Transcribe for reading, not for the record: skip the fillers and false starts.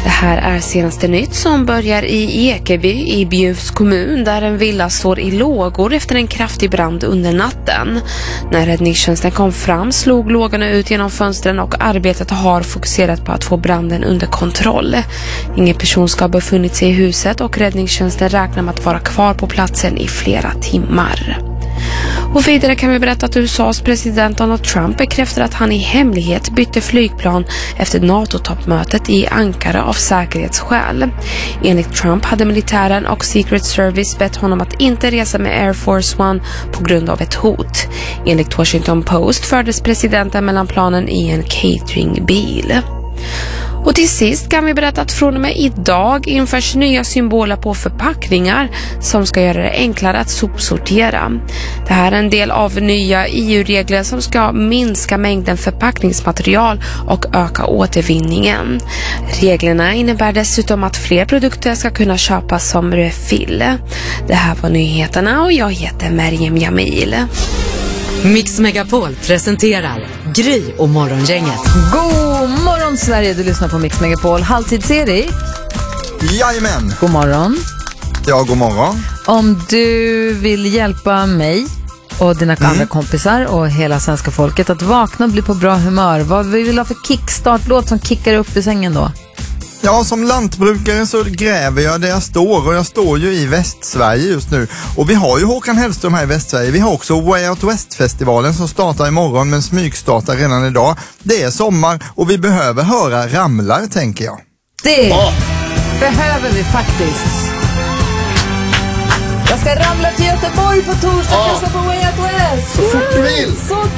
Det här är senaste nytt som börjar i Ekeby i Bjuvs kommun där en villa står i lågor efter en kraftig brand under natten. När räddningstjänsten kom fram slog lågorna ut genom fönstren och arbetet har fokuserat på att få branden under kontroll. Ingen person ska ha befunnit sig i huset och räddningstjänsten räknar med att vara kvar på platsen i flera timmar. Och vidare kan vi berätta att USAs president Donald Trump bekräftar att han i hemlighet bytte flygplan efter NATO-toppmötet i Ankara av säkerhetsskäl. Enligt Trump hade militären och Secret Service bett honom att inte resa med Air Force One på grund av ett hot. Enligt Washington Post fördes presidenten mellan planen i en cateringbil. Och till sist kan vi berätta att från och med idag införs nya symboler på förpackningar som ska göra det enklare att sopsortera. Det här är en del av nya EU-regler som ska minska mängden förpackningsmaterial och öka återvinningen. Reglerna innebär dessutom att fler produkter ska kunna köpas som refill. Det här var nyheterna och jag heter Meriem Jamil. Mix Megapol presenterar Gry och Morgongänget. God morgon Sverige, du lyssnar på Mix Megapol. Halvtids-Erik. Jajamän. God morgon. Ja, god morgon. Om du vill hjälpa mig och dina andra kompisar och hela svenska folket att vakna och bli på bra humör, vad vi vill ha för kickstart-låt som kickar upp i sängen då? Ja, som lantbrukare så gräver jag där jag står och jag står ju i Västsverige just nu. Och vi har ju Håkan Hellström här i Västsverige. Vi har också Way Out West-festivalen som startar imorgon men smygstartar redan idag. Det är sommar och vi behöver höra Ramlar, tänker jag. Det behöver vi faktiskt. Jag ska ramla till Göteborg på torsdag och på Way Out West. Så fort du vill. Så